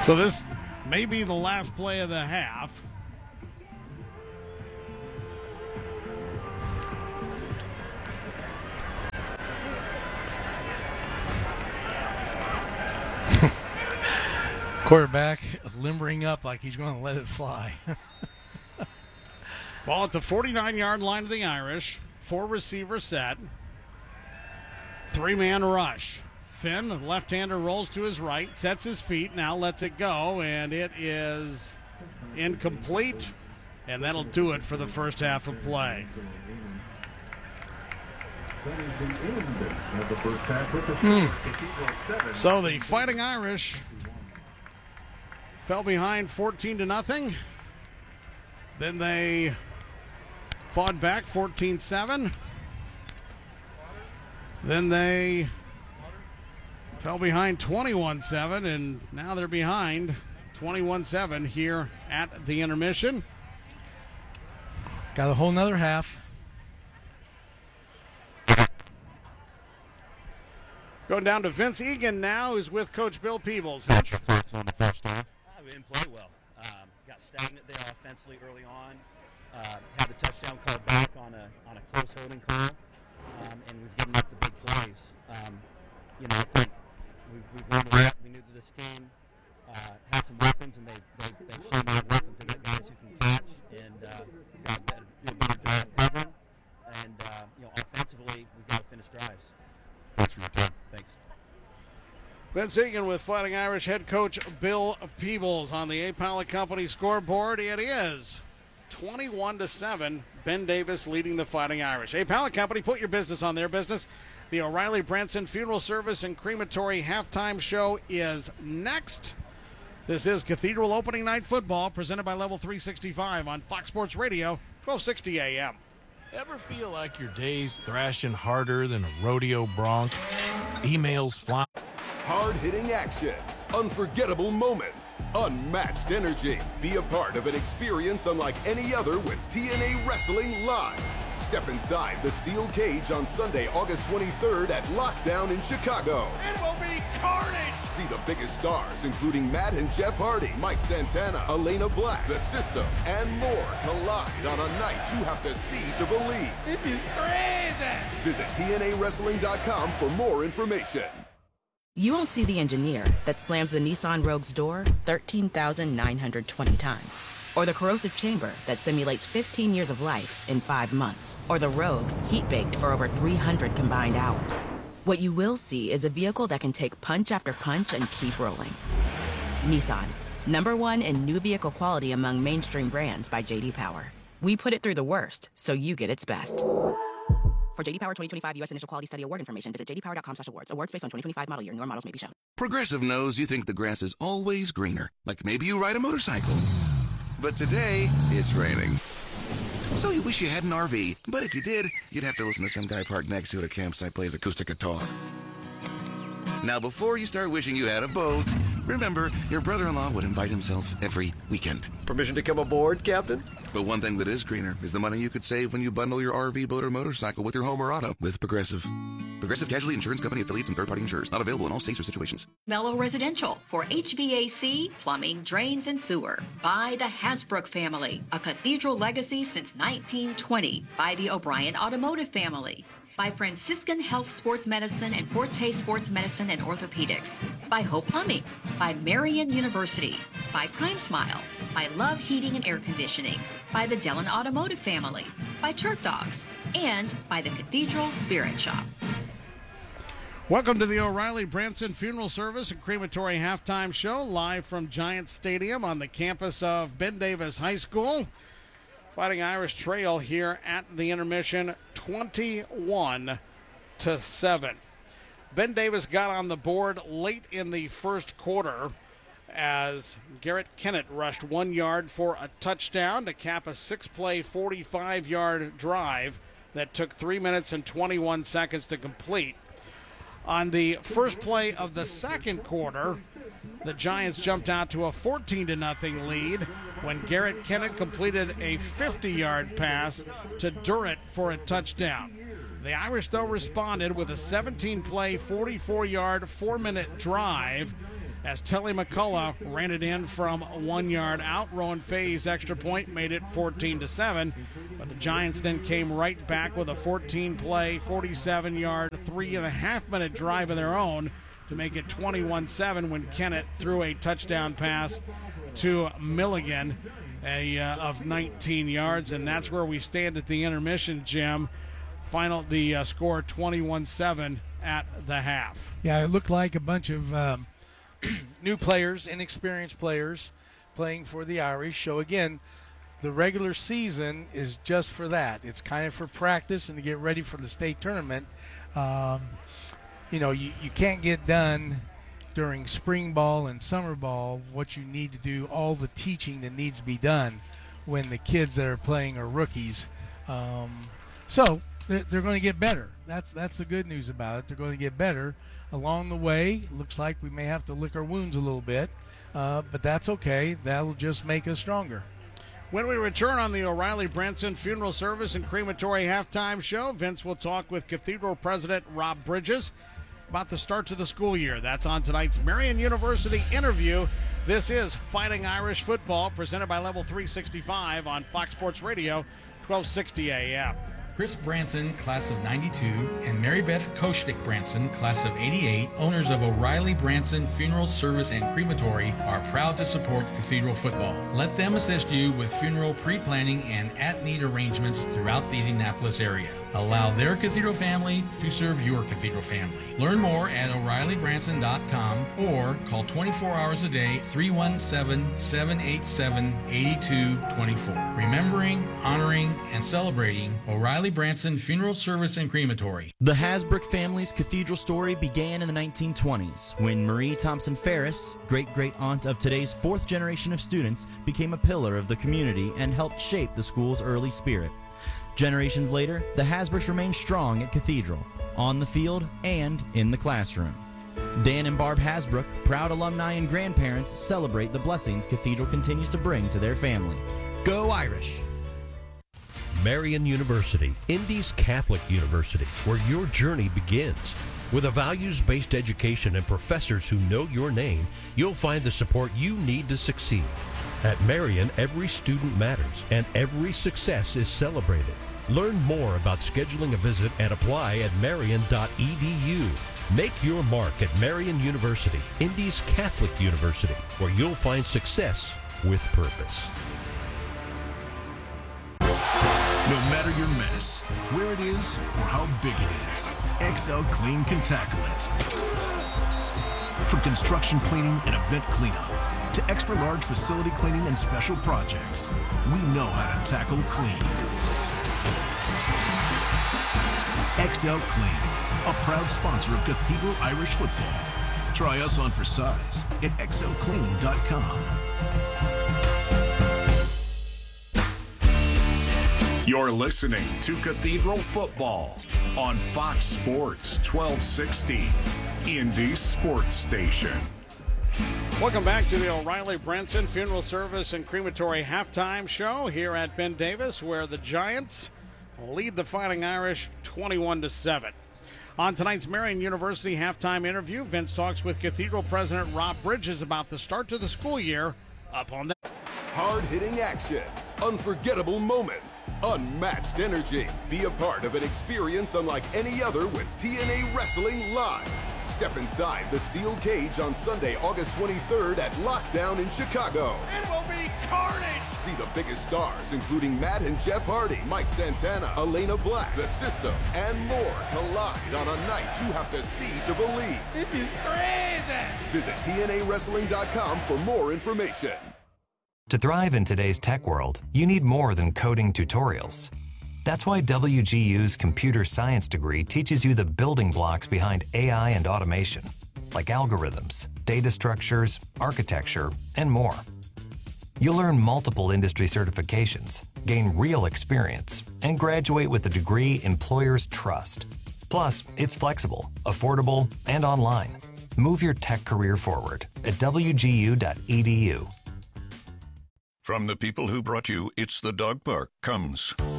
So this may be the last play of the half. Quarterback limbering up like he's going to let it fly. Ball at the 49-yard line of the Irish. 4-receiver set. 3-man rush. Finn, the left-hander, rolls to his right, sets his feet, now lets it go, and it is incomplete, and that'll do it for the first half of play. So the Fighting Irish fell behind 14-0. Then they fought back 14-7. Then they fell behind 21-7, and now they're behind 21-7 here at the intermission. Got a whole nother half. Going down to Vince Egan now, who's with Coach Bill Peebles. What's your thoughts on the first half? We didn't play well. Got stagnant there offensively early on. Had the touchdown called back on a close holding call, and we've given up the big plays. I think we've learned a lot. We knew that this team had some weapons, and they've shown they have weapons. They got guys who can catch, and we've got to do a better job covering. And offensively, we've got to finish drives. Thanks for your time. Thanks. Vince Egan with Fighting Irish head coach Bill Peebles on the A-Pilot Company scoreboard. It is 21-7. Ben Davis leading the Fighting Irish. A-Pilot Company, put your business on their business. The O'Reilly Branson Funeral Service and Crematory halftime show is next. This is Cathedral Opening Night Football presented by Level 365 on Fox Sports Radio, 1260 a.m. Ever feel like your day's thrashing harder than a rodeo bronc? Emails fly. Hard-hitting action, unforgettable moments, unmatched energy. Be a part of an experience unlike any other with TNA Wrestling Live. Step inside the steel cage on Sunday, August 23rd at Lockdown in Chicago. It will be carnage! See the biggest stars, including Matt and Jeff Hardy, Mike Santana, Elena Black, The System, and more collide on a night you have to see to believe. This is crazy! Visit TNAWrestling.com for more information. You won't see the engineer that slams the Nissan Rogue's door 13,920 times. Or the corrosive chamber that simulates 15 years of life in 5 months. Or the Rogue heat-baked for over 300 combined hours. What you will see is a vehicle that can take punch after punch and keep rolling. Nissan, #1 in new vehicle quality among mainstream brands by J.D. Power. We put it through the worst, so you get its best. For J.D. Power 2025 U.S. Initial Quality Study Award information, visit jdpower.com/awards. Awards based on 2025 model year. Newer models may be shown. Progressive knows you think the grass is always greener. Like maybe you ride a motorcycle. But today, it's raining. So you wish you had an RV. But if you did, you'd have to listen to some guy parked next to it at a campsite plays acoustic guitar. Now, before you start wishing you had a boat, remember, your brother-in-law would invite himself every weekend. Permission to come aboard, Captain? But one thing that is greener is the money you could save when you bundle your RV, boat, or motorcycle with your home or auto with Progressive. Progressive Casualty Insurance Company affiliates and third-party insurers. Not available in all states or situations. Mellow Residential for HVAC, plumbing, drains, and sewer. By the Hasbrook family, a cathedral legacy since 1920. By the O'Brien Automotive family. By Franciscan Health Sports Medicine and Forte Sports Medicine and Orthopedics. By Hope Plumbing. By Marian University. By Prime Smile. By Love Heating and Air Conditioning. By the Dellon Automotive family. By Turf Dogs. And by the Cathedral Spirit Shop. Welcome to the O'Reilly Branson Funeral Service and Crematory Halftime Show, live from Giant Stadium on the campus of Ben Davis High School. Fighting Irish trail here at the intermission, 21-7. Ben Davis got on the board late in the first quarter as Garrett Kennett rushed 1 yard for a touchdown to cap a 6-play, 45-yard drive that took 3 minutes and 21 seconds to complete. On the first play of the second quarter, the Giants jumped out to a 14-0 lead when Garrett Kennett completed a 50-yard pass to Durrett for a touchdown. The Irish, though, responded with a 17-play, 44-yard, 4-minute drive as Telly McCullough ran it in from 1 yard out. Rowan Fay's extra point made it 14-7, but the Giants then came right back with a 14-play, 47-yard, 3.5-minute drive of their own to make it 21-7 when Kennett threw a touchdown pass to Milligan of 19 yards, and that's where we stand at the intermission, Jim. The score 21-7 at the half. Yeah, it looked like a bunch of new players, inexperienced players playing for the Irish. So, again, the regular season is just for that. It's kind of for practice and to get ready for the state tournament. You can't get done during spring ball and summer ball what you need to do, all the teaching that needs to be done when the kids that are playing are rookies. So they're going to get better. That's the good news about it. They're going to get better along the way. Looks like we may have to lick our wounds a little bit, but that's okay. That'll just make us stronger. When we return on the O'Reilly Branson Funeral Service and Crematory Halftime Show, Vince will talk with Cathedral President Rob Bridges about the start to the school year. That's on tonight's Marian University interview. This is Fighting Irish Football, presented by Level 365 on Fox Sports Radio, 1260 AM. Chris Branson, class of 92, and Mary Beth Koshnik Branson, class of 88, owners of O'Reilly Branson Funeral Service and Crematory, are proud to support Cathedral football. Let them assist you with funeral pre-planning and at-need arrangements throughout the Indianapolis area. Allow their Cathedral family to serve your Cathedral family. Learn more at O'ReillyBranson.com or call 24 hours a day, 317-787-8224. Remembering, honoring, and celebrating O'Reilly Branson Funeral Service and Crematory. The Hasbrook family's cathedral story began in the 1920s when Marie Thompson Ferris, great-great-aunt of today's fourth generation of students, became a pillar of the community and helped shape the school's early spirit. Generations later, the Hasbrooks remain strong at Cathedral, on the field and in the classroom. Dan and Barb Hasbrook, proud alumni and grandparents, celebrate the blessings Cathedral continues to bring to their family. Go Irish! Marian University, Indy's Catholic University, where your journey begins. With a values-based education and professors who know your name, you'll find the support you need to succeed. At Marian, every student matters, and every success is celebrated. Learn more about scheduling a visit and apply at marian.edu. Make your mark at Marian University, Indy's Catholic University, where you'll find success with purpose. No matter your mess, where it is, or how big it is, XL Clean can tackle it. From construction cleaning and event cleanup to extra large facility cleaning and special projects, we know how to tackle clean. XL Clean, a proud sponsor of Cathedral Irish football. Try us on for size at xlclean.com. You're listening to Cathedral Football on Fox Sports 1260, Indy's sports station. Welcome back to the O'Reilly Branson Funeral Service and Crematory Halftime Show here at Ben Davis, where the Giants lead the Fighting Irish 21-7. On tonight's Marian University halftime interview, Vince talks with Cathedral President Rob Bridges about the start to the school year up on the hard-hitting action, unforgettable moments, unmatched energy. Be a part of an experience unlike any other with TNA Wrestling Live. Step inside the steel cage on Sunday, August 23rd at Lockdown in Chicago. It will be carnage! See the biggest stars, including Matt and Jeff Hardy, Mike Santana, Elena Black, The System, and more collide on a night you have to see to believe. This is crazy! Visit TNAWrestling.com for more information. To thrive in today's tech world, you need more than coding tutorials. That's why WGU's computer science degree teaches you the building blocks behind AI and automation, like algorithms, data structures, architecture, and more. You'll earn multiple industry certifications, gain real experience, and graduate with a degree employers trust. Plus, it's flexible, affordable, and online. Move your tech career forward at WGU.edu. From the people who brought you It's the Dog Park comes